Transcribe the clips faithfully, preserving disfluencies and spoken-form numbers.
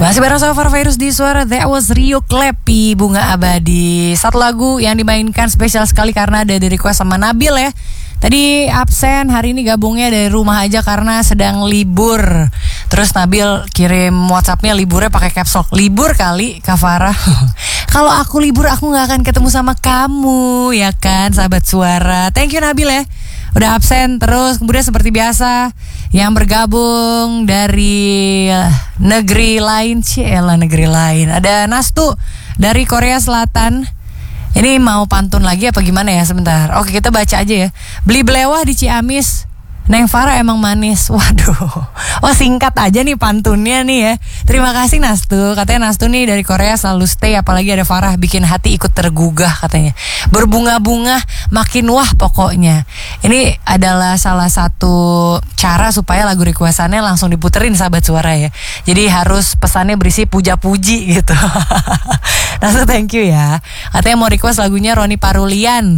Masih bareng sama Farvirus di suara That Was Rio Klepi, Bunga Abadi. Satu lagu yang dimainkan spesial sekali karena ada di request sama Nabil ya. Tadi absen, hari ini gabungnya dari rumah aja karena sedang libur. Terus Nabil kirim WhatsAppnya liburnya pakai caps lock. Libur kali Kak Farah. Kalau aku libur aku gak akan ketemu sama kamu, ya kan sahabat suara. Thank you Nabil ya, udah absen terus. Kemudian seperti biasa yang bergabung dari negeri lain, cielah negeri lain. Ada Nastu dari Korea Selatan. Ini mau pantun lagi apa gimana ya, sebentar. Oke, kita baca aja ya. Beli belewah di Ciamis, Neng Farah emang manis. Waduh. Oh, singkat aja nih pantunnya nih ya. Terima kasih Nastu. Katanya Nastu nih dari Korea selalu stay, apalagi ada Farah bikin hati ikut tergugah katanya. Berbunga-bunga makin wah pokoknya. Ini adalah salah satu cara supaya lagu requestannya langsung diputerin sahabat suara ya. Jadi harus pesannya berisi puja-puji gitu. Nastu thank you ya. Katanya mau request lagunya Roni Parulian.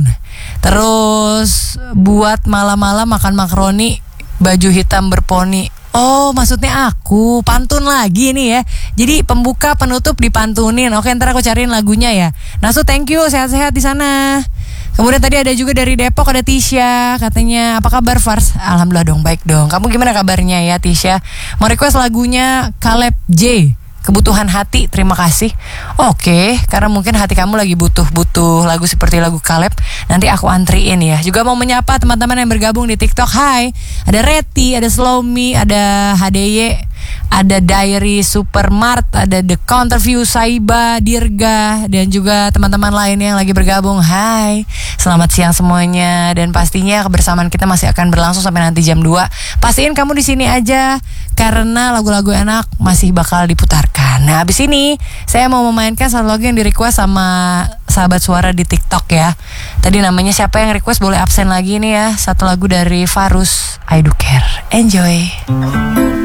Terus buat malam-malam makan makaroni, baju hitam berponi. Oh, maksudnya aku pantun lagi nih ya. Jadi pembuka penutup dipantunin. Oke, ntar aku cariin lagunya ya. Nasu thank you, sehat-sehat di sana. Kemudian tadi ada juga dari Depok ada Tisha, katanya apa kabar Fars? Alhamdulillah dong, baik dong. Kamu gimana kabarnya ya Tisha? Mau request lagunya Caleb J, Kebutuhan Hati, terima kasih. Oke, karena mungkin hati kamu lagi butuh-butuh lagu seperti lagu Caleb, nanti aku antriin ya. Juga mau menyapa teman-teman yang bergabung di TikTok. Hai, ada Reti, ada Slowme, ada H D Y, ada Diary Supermart, ada The Counterview, Saiba, Dirga, dan juga teman-teman lain yang lagi bergabung. Hai, selamat siang semuanya. Dan pastinya kebersamaan kita masih akan berlangsung sampai nanti jam dua. Pastiin kamu di sini aja, karena lagu-lagu enak masih bakal diputarkan. Nah, abis ini saya mau memainkan satu lagu yang di-request sama sahabat suara di TikTok ya. Tadi namanya siapa yang request, boleh absen lagi nih ya. Satu lagu dari Farus, I Do Care. Enjoy.